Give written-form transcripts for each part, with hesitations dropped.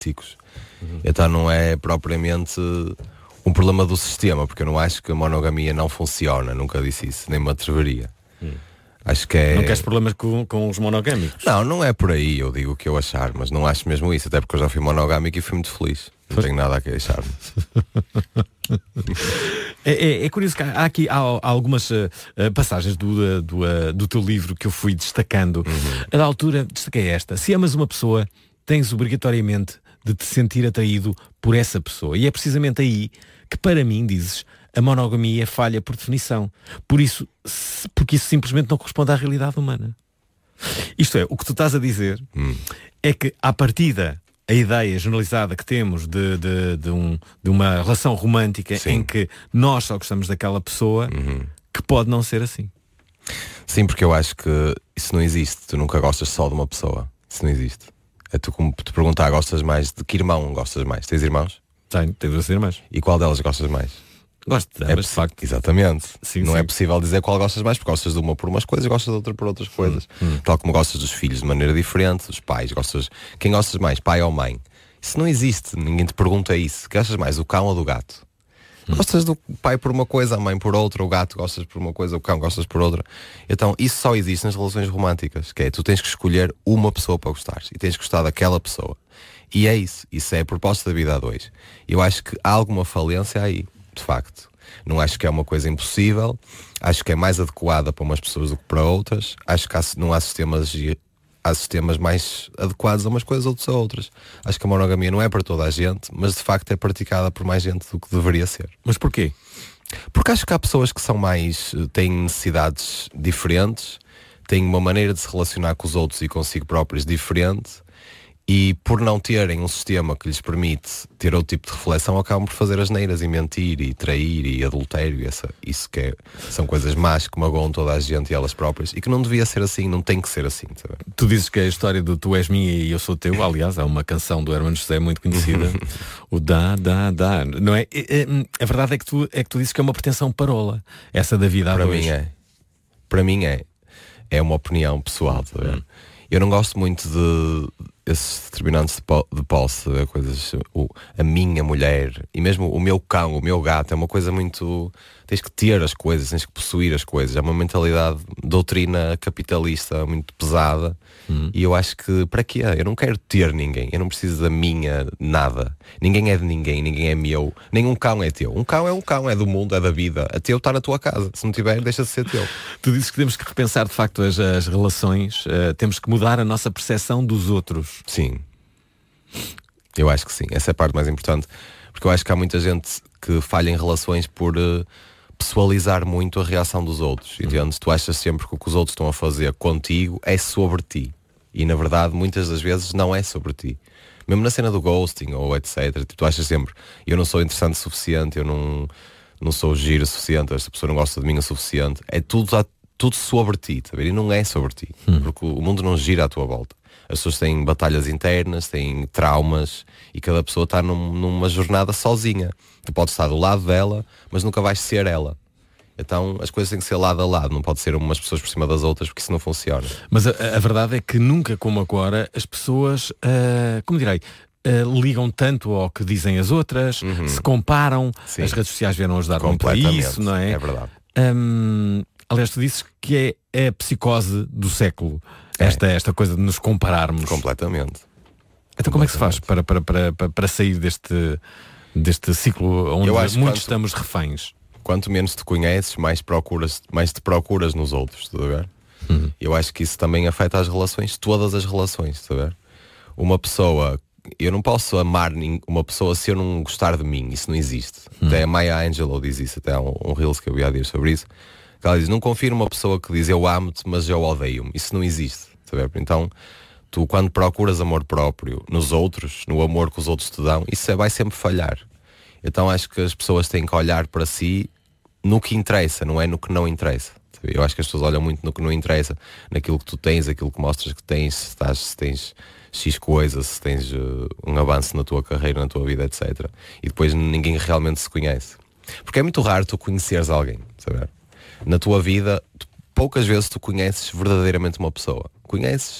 Então não é propriamente um problema do sistema, porque eu não acho que a monogamia não funciona, nunca disse isso, nem me atreveria. Acho que é... Não queres problemas com os monogâmicos? Não é por aí, eu digo o que eu achar, mas não acho mesmo isso, até porque eu já fui monogâmico e fui muito feliz. Não tenho nada a queixar-me. É curioso que há algumas passagens do teu livro que eu fui destacando. A da altura destaquei esta: se amas uma pessoa, tens obrigatoriamente de te sentir atraído por essa pessoa. E é precisamente aí que, para mim, dizes, a monogamia falha por definição. Porque isso simplesmente não corresponde à realidade humana. Isto é, o que tu estás a dizer é que, à partida, a ideia generalizada que temos de uma relação romântica, sim, em que nós só gostamos daquela pessoa, que pode não ser assim. Sim, porque eu acho que isso não existe. Tu nunca gostas só de uma pessoa. Isso não existe. É tu como te perguntar, gostas mais de que irmão gostas mais? Tens irmãos? Tenho 2 irmãs. E qual delas gostas mais? Gosto de ambas, de facto. Exatamente. Sim, não sim. é possível dizer qual gostas mais, porque gostas de uma por umas coisas e gostas de outra por outras coisas. Tal como gostas dos filhos de maneira diferente, dos pais. Quem gostas mais, pai ou mãe? Isso não existe, ninguém te pergunta isso. Gostas mais do cão ou do gato? Gostas do pai por uma coisa, a mãe por outra, o gato gostas por uma coisa, o cão gostas por outra. Então isso só existe nas relações românticas, que é, tu tens que escolher uma pessoa para gostares e tens que gostar daquela pessoa. E é isso é a proposta da vida a dois. Eu acho que há alguma falência aí, de facto. Não acho que é uma coisa impossível, acho que é mais adequada para umas pessoas do que para outras. Acho que não há sistemas mais adequados a umas coisas, outros a outras. Acho que a monogamia não é para toda a gente, mas de facto é praticada por mais gente do que deveria ser. Mas porquê? Porque acho que há pessoas que têm necessidades diferentes, têm uma maneira de se relacionar com os outros e consigo próprios diferente, e por não terem um sistema que lhes permite ter outro tipo de reflexão, acabam por fazer asneiras e mentir e trair e adultério. São coisas más que magoam toda a gente e elas próprias, e que não devia ser assim, não tem que ser assim, sabe? Tu dizes que a história do tu és minha e eu sou teu, aliás, há uma canção do Hermano José muito conhecida, o dá, não é? A verdade é que tu dizes que é uma pretensão parola, essa da vida a dois. Para mim é uma opinião pessoal, sabe? Eu não gosto muito de esses determinantes de posse, coisas, a minha mulher e mesmo o meu cão, o meu gato, é uma coisa muito... Tens que ter as coisas, tens que possuir as coisas. É uma mentalidade, doutrina capitalista muito pesada. E eu acho que, para quê? Eu não quero ter ninguém, eu não preciso da minha nada. Ninguém é de ninguém, ninguém é meu. Nenhum cão é teu. Um cão, é do mundo, é da vida. A teu está na tua casa. Se não tiver, deixa de ser teu. Tu dizes que temos que repensar de facto as relações, temos que mudar a nossa percepção dos outros. Sim. Eu acho que sim. Essa é a parte mais importante. Porque eu acho que há muita gente que falha em relações por pessoalizar muito a reação dos outros. Entende? Tu achas sempre que o que os outros estão a fazer contigo é sobre ti. E na verdade, muitas das vezes não é sobre ti. Mesmo na cena do ghosting ou etc. Tu achas sempre, eu não sou interessante o suficiente, eu não sou giro o suficiente, esta pessoa não gosta de mim o suficiente. É tudo sobre ti, tá? E não é sobre ti. Porque o mundo não gira à tua volta. As pessoas têm batalhas internas, têm traumas, e cada pessoa está numa jornada sozinha. Tu podes estar do lado dela, mas nunca vais ser ela. Então as coisas têm que ser lado a lado, não pode ser umas pessoas por cima das outras, porque isso não funciona. Mas a verdade é que nunca como agora as pessoas, como direi, ligam tanto ao que dizem as outras, se comparam. Sim. As redes sociais vieram ajudar muito a isso, não é? É verdade. Aliás, tu dizes que é a psicose do século, esta coisa de nos compararmos. Completamente. Então como é que se faz para sair deste ciclo onde muitos estamos reféns? Quanto menos te conheces, mais te procuras nos outros, estás a ver? Eu acho que isso também afeta as relações, todas as relações, estás a ver? Uma pessoa, eu não posso amar uma pessoa se eu não gostar de mim, isso não existe. Até a Maya Angelou diz isso, até há um Reels que eu vi há dias sobre isso, que ela diz, não confio numa pessoa que diz eu amo-te, mas eu odeio-me, isso não existe, estás a ver? Então, tu quando procuras amor próprio nos outros, no amor que os outros te dão, isso vai sempre falhar. Então acho que as pessoas têm que olhar para si no que interessa, não é no que não interessa. Eu acho que as pessoas olham muito no que não interessa, naquilo que tu tens, aquilo que mostras que tens, se tens X coisas, se tens um avanço na tua carreira, na tua vida, etc. E depois ninguém realmente se conhece. Porque é muito raro tu conheceres alguém, sabe? Na tua vida, poucas vezes tu conheces verdadeiramente uma pessoa. Conheces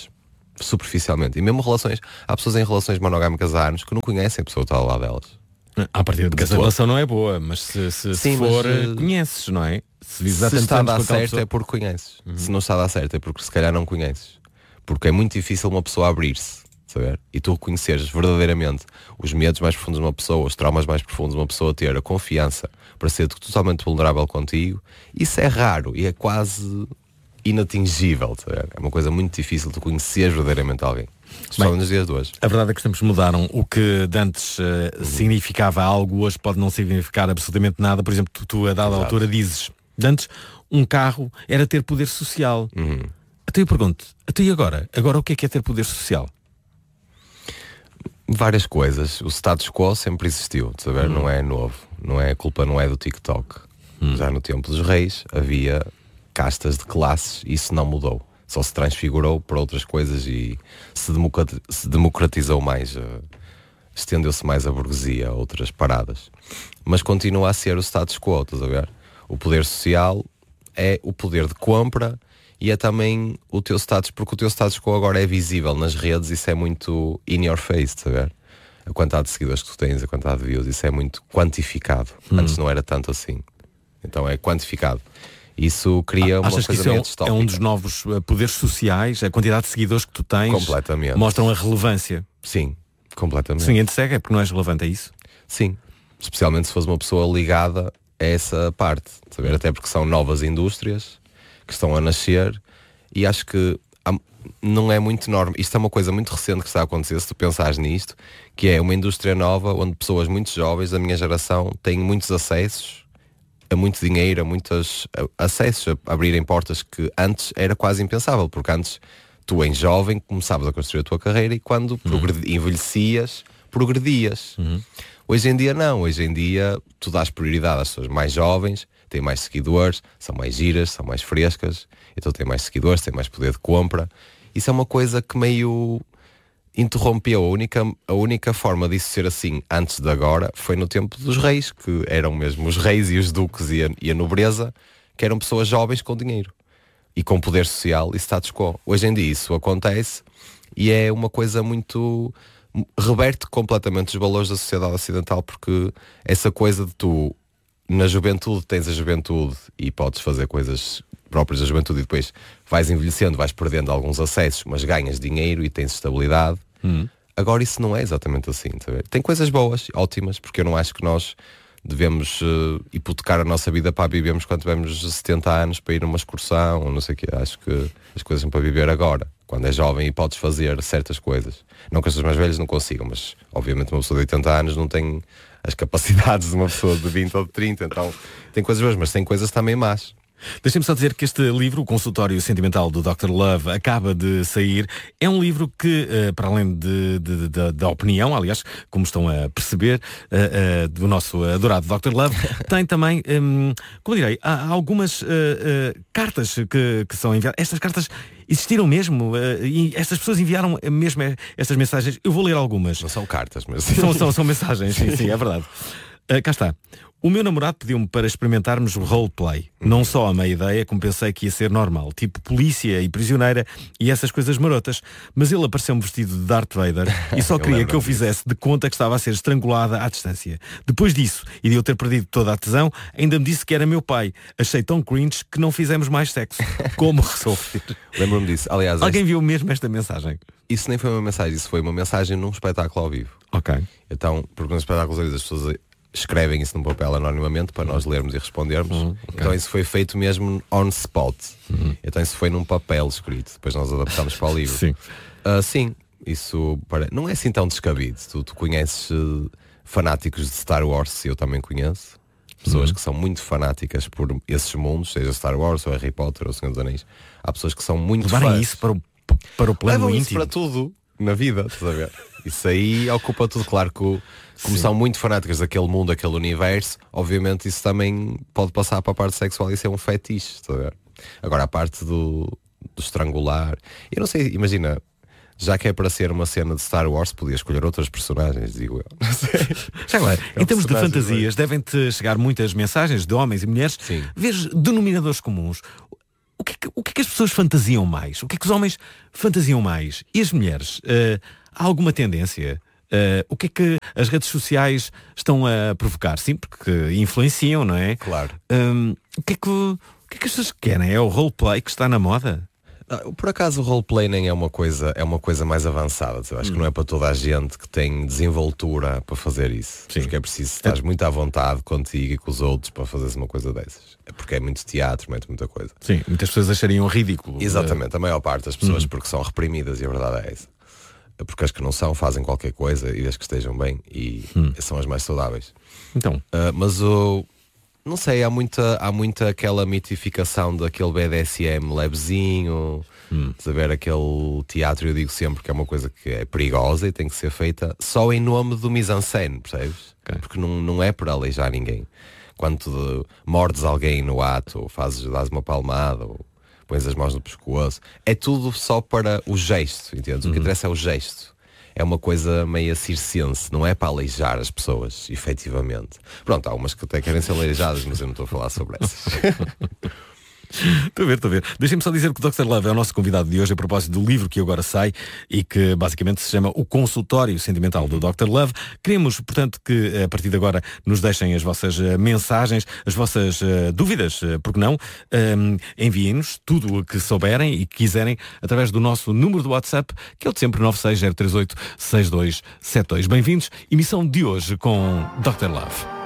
superficialmente. E mesmo relações, há pessoas em relações monogâmicas há anos que não conhecem a pessoa que está ao lado delas. A partir de que essa relação não é boa, mas se for, conheces, não é? Se está a dar certo é porque conheces. Se não está a dar certo é porque se calhar não conheces. Porque é muito difícil uma pessoa abrir-se, saber? E tu reconheceres verdadeiramente os medos mais profundos de uma pessoa, os traumas mais profundos de uma pessoa, ter a confiança para ser totalmente vulnerável contigo, isso é raro e é quase inatingível, saber? É uma coisa muito difícil de conheceres verdadeiramente alguém. Só nos dias de hoje. A verdade é que os tempos mudaram. O que de antes significava algo, hoje pode não significar absolutamente nada. Por exemplo, tu a dada altura dizes, de antes um carro era ter poder social. Até eu pergunto, até e agora? Agora o que é ter poder social? Várias coisas. O status quo sempre existiu, de saber? Não é novo. A culpa não é do TikTok. Já no tempo dos reis havia castas de classes e isso não mudou. Só se transfigurou para outras coisas e se democratizou mais, estendeu-se mais a burguesia a outras paradas. Mas continua a ser o status quo, estás a ver? O poder social é o poder de compra e é também o teu status, porque o teu status quo agora é visível nas redes, isso é muito in your face, estás a ver? A quantidade de seguidores que tu tens, a quantidade de views, isso é muito quantificado. Antes não era tanto assim. Então é quantificado. Isso cria uma coisa meio distópica. É um dos novos poderes sociais, a quantidade de seguidores que tu tens completamente. Mostram a relevância. Sim, completamente. Se ninguém te segue é porque não és relevante, é isso? Sim, especialmente se fores uma pessoa ligada a essa parte, saber? Até porque são novas indústrias que estão a nascer e acho que não é muito normal. Isto é uma coisa muito recente que está a acontecer, se tu pensares nisto, que é uma indústria nova onde pessoas muito jovens da minha geração têm muitos acessos a muito dinheiro, a muitos acessos a abrirem portas que antes era quase impensável, porque antes tu em jovem começavas a construir a tua carreira e quando envelhecias, progredias. Hoje em dia não, hoje em dia tu dás prioridade às pessoas mais jovens, têm mais seguidores, são mais giras, são mais frescas, então têm mais seguidores, têm mais poder de compra. Isso é uma coisa que meio interrompeu. A única forma disso ser assim antes de agora foi no tempo dos reis, que eram mesmo os reis e os duques e a nobreza, que eram pessoas jovens com dinheiro e com poder social e status quo. Hoje em dia isso acontece e é uma coisa muito... reverte completamente os valores da sociedade ocidental, porque essa coisa de tu na juventude tens a juventude e podes fazer coisas próprias da juventude e depois vais envelhecendo, vais perdendo alguns acessos, mas ganhas dinheiro e tens estabilidade. Agora isso não é exatamente assim, tá a ver? Tem coisas boas, ótimas, porque eu não acho que nós devemos hipotecar a nossa vida para vivermos quando tivermos 70 anos para ir numa excursão ou não sei o quê. Acho que as coisas são para viver agora, quando é jovem e podes fazer certas coisas. Não que as pessoas mais velhas não consigam, mas obviamente uma pessoa de 80 anos não tem as capacidades de uma pessoa de 20 ou de 30, então tem coisas boas, mas tem coisas também más. Deixem-me só dizer que este livro, O Consultório Sentimental do Dr. Love, acaba de sair. É um livro que, para além da opinião, aliás, como estão a perceber, do nosso adorado Dr. Love, tem também, como direi, há algumas cartas que são enviadas. Estas cartas existiram mesmo e estas pessoas enviaram mesmo estas mensagens. Eu vou ler algumas. Não são cartas, mas... São mensagens, sim, é verdade. Cá está. O meu namorado pediu-me para experimentarmos o roleplay. Não só a meia ideia, como pensei que ia ser normal, tipo polícia e prisioneira e essas coisas marotas. Mas ele apareceu-me vestido de Darth Vader e só queria que eu fizesse de conta que estava a ser estrangulada à distância. Depois disso, e de eu ter perdido toda a tesão, ainda me disse que era meu pai. Achei tão cringe que não fizemos mais sexo. Como resolver? Lembro-me disso. Aliás, alguém viu mesmo esta mensagem? Isso nem foi uma mensagem, isso foi uma mensagem num espetáculo ao vivo. Ok. Então, porque nos espetáculos ao vivo as pessoas escrevem isso num papel anonimamente para nós lermos e respondermos. Okay. Então isso foi feito mesmo on spot. Então isso foi num papel escrito. Depois nós adaptámos para o livro. Sim. Sim, isso não é assim tão descabido. Tu conheces fanáticos de Star Wars, eu também conheço. Pessoas que são muito fanáticas por esses mundos, seja Star Wars ou Harry Potter ou Senhor dos Anéis. Há pessoas que são muito levarem isso para o plano íntimo. Isso para tudo na vida, estás a ver? Isso aí ocupa tudo. Claro que como são muito fanáticas daquele mundo, daquele universo, obviamente isso também pode passar para a parte sexual e ser um fetiche, estás a ver? Agora a parte do estrangular, eu não sei, imagina, já que é para ser uma cena de Star Wars, podia escolher outras personagens, digo eu. Não sei. Já agora, em termos de fantasias, devem-te chegar muitas mensagens de homens e mulheres. Sim. Vês denominadores comuns. o que é que as pessoas fantasiam mais? O que é que os homens fantasiam mais? E as mulheres? Há alguma tendência? O que é que as redes sociais estão a provocar? Sim, porque influenciam, não é? Claro. O que é que as pessoas querem? É o roleplay que está na moda? Por acaso o roleplay nem é uma coisa mais avançada. Eu acho que não é para toda a gente que tem desenvoltura para fazer isso. Sim. Porque é preciso estar muito à vontade contigo e com os outros para fazeres uma coisa dessas. É porque é muito teatro, muita coisa. Sim, muitas pessoas achariam ridículo. Exatamente, a maior parte das pessoas porque são reprimidas, e a verdade é essa. Porque as que não são fazem qualquer coisa e desde que estejam bem, e são as mais saudáveis. Então, mas não sei, há muita aquela mitificação daquele BDSM levezinho, saber aquele teatro. Eu digo sempre que é uma coisa que é perigosa e tem que ser feita só em nome do mise-en-scène, percebes? Okay. Porque não é para aleijar ninguém. Quando tu mordes alguém no ato, ou dás uma palmada, ou pões as mãos no pescoço, é tudo só para o gesto, entendes? O que interessa é o gesto. É uma coisa meio circense, não é para aleijar as pessoas, efetivamente. Pronto, há umas que até querem ser aleijadas, mas eu não estou a falar sobre essas. Estou a ver. Deixem-me só dizer que o Dr. Love é o nosso convidado de hoje a propósito do livro que agora sai e que basicamente se chama O Consultório Sentimental do Dr. Love. Queremos, portanto, que a partir de agora nos deixem as vossas mensagens, as vossas dúvidas, porque não? Enviem-nos tudo o que souberem e quiserem através do nosso número do WhatsApp, que é o de sempre, 960386272. Bem-vindos, emissão de hoje com Dr. Love.